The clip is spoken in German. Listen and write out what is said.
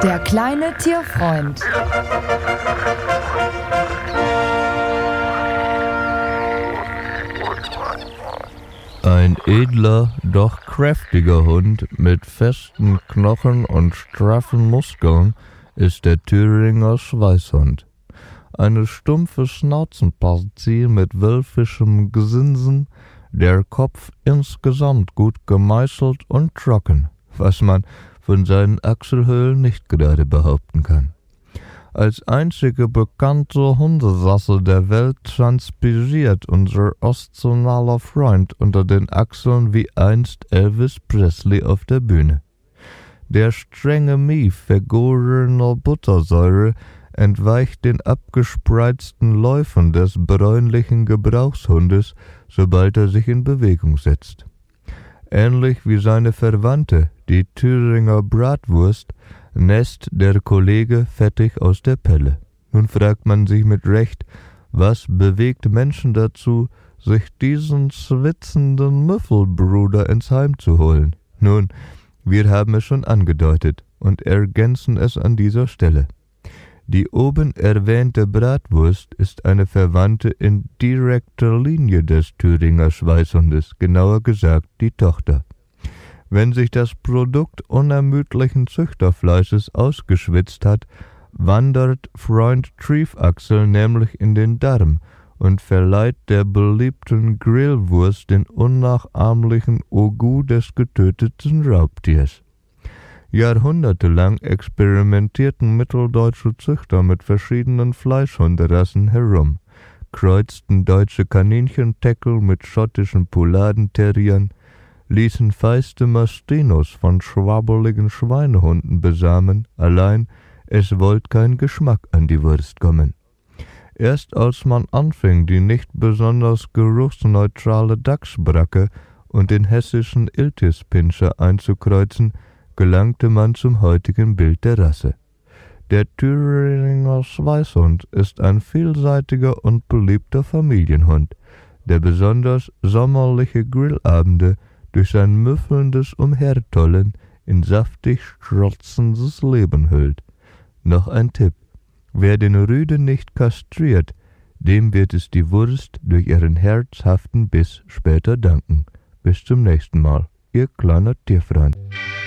Der kleine Tierfreund. Ein edler, doch kräftiger Hund mit festen Knochen und straffen Muskeln ist der Thüringer Schweißhund. Eine stumpfe Schnauzenpartie mit wölfischem Gesinsen, der Kopf insgesamt gut gemeißelt und trocken, was man von seinen Achselhöhlen nicht gerade behaupten kann. Als einzige bekannte Hunderasse der Welt transpiriert unser ostzonaler Freund unter den Achseln wie einst Elvis Presley auf der Bühne. Der strenge Mief vergorener Buttersäure entweicht den abgespreizten Läufen des bräunlichen Gebrauchshundes, sobald er sich in Bewegung setzt. Ähnlich wie seine Verwandte, die Thüringer Bratwurst, nässt der Kollege fettig aus der Pelle. Nun fragt man sich mit Recht, was bewegt Menschen dazu, sich diesen schwitzenden Müffelbruder ins Heim zu holen? Nun, wir haben es schon angedeutet und ergänzen es an dieser Stelle. Die oben erwähnte Bratwurst ist eine Verwandte in direkter Linie des Thüringer Schweißhundes, genauer gesagt die Tochter. Wenn sich das Produkt unermüdlichen Züchterfleisches ausgeschwitzt hat, wandert Freund Triefachsel nämlich in den Darm und verleiht der beliebten Grillwurst den unnachahmlichen Ogu des getöteten Raubtiers. Jahrhundertelang experimentierten mitteldeutsche Züchter mit verschiedenen Fleischhunderassen herum, kreuzten deutsche Kaninchenteckel mit schottischen Poulardenterriern, ließen feiste Mastinos von schwabbeligen Schweinehunden besamen, allein es wollte kein Geschmack an die Wurst kommen. Erst als man anfing, die nicht besonders geruchsneutrale Dachsbracke und den hessischen Iltispinscher einzukreuzen, gelangte man zum heutigen Bild der Rasse. Der Thüringer Schweißhund ist ein vielseitiger und beliebter Familienhund, der besonders sommerliche Grillabende durch sein müffelndes Umhertollen in saftig strotzendes Leben hüllt. Noch ein Tipp: Wer den Rüden nicht kastriert, dem wird es die Wurst durch ihren herzhaften Biss später danken. Bis zum nächsten Mal, Ihr kleiner Tierfreund.